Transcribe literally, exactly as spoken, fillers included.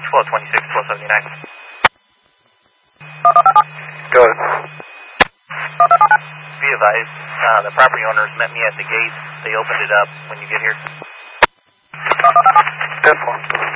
twelve twenty-six, twelve seventy-nine. Go ahead. Be advised, uh, the property owners met me at the gate. They opened it up when you get here. ten four.